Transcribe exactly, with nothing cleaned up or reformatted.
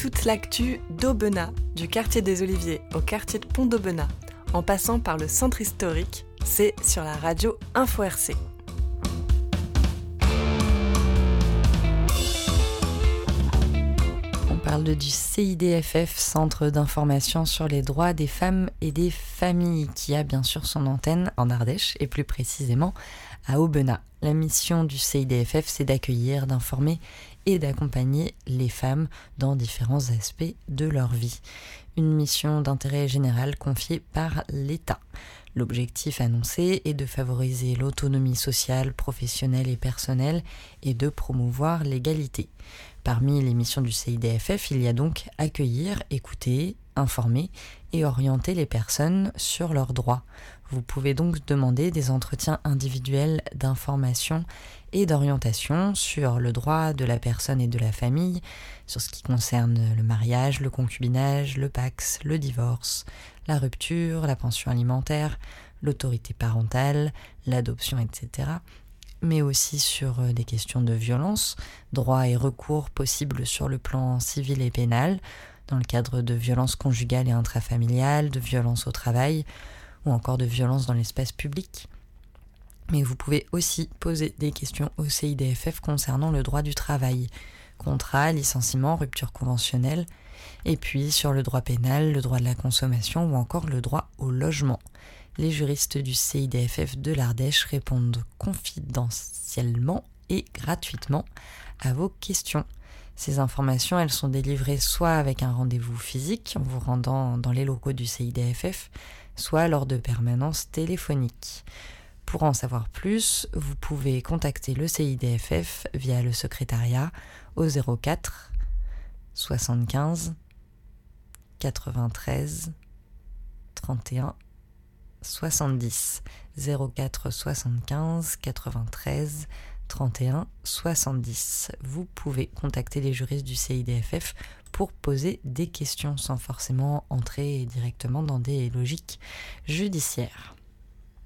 toute l'actu d'Aubenas, du quartier des Oliviers au quartier de Pont d'Aubenas, en passant par le centre historique, c'est sur la radio Info R C. On parle du C I D F F, Centre d'information sur les droits des femmes et des familles, qui a bien sûr son antenne en Ardèche et plus précisément à Aubenas. La mission du C I D F F, c'est d'accueillir, d'informer et d'accompagner les femmes dans différents aspects de leur vie. Une mission d'intérêt général confiée par l'État. L'objectif annoncé est de favoriser l'autonomie sociale, professionnelle et personnelle et de promouvoir l'égalité. Parmi les missions du C I D F F, il y a donc accueillir, écouter, informer et orienter les personnes sur leurs droits. Vous pouvez donc demander des entretiens individuels d'information et d'orientation sur le droit de la personne et de la famille, sur ce qui concerne le mariage, le concubinage, le Pacs, le divorce, la rupture, la pension alimentaire, l'autorité parentale, l'adoption, et cetera, mais aussi sur des questions de violence, droits et recours possibles sur le plan civil et pénal, dans le cadre de violences conjugales et intrafamiliales, de violences au travail, ou encore de violences dans l'espace public. Mais vous pouvez aussi poser des questions au C I D F F concernant le droit du travail, contrat, licenciement, rupture conventionnelle, et puis sur le droit pénal, le droit de la consommation ou encore le droit au logement. Les juristes du C I D F F de l'Ardèche répondent confidentiellement et gratuitement à vos questions. Ces informations, elles sont délivrées soit avec un rendez-vous physique, en vous rendant dans les locaux du C I D F F, soit lors de permanences téléphoniques. Pour en savoir plus, vous pouvez contacter le C I D F F via le secrétariat au zéro quatre soixante-quinze quatre-vingt-treize trente et un soixante-dix. zéro quatre soixante-quinze quatre-vingt-treize trente et un soixante-dix. Vous pouvez contacter les juristes du C I D F F pour poser des questions sans forcément entrer directement dans des logiques judiciaires.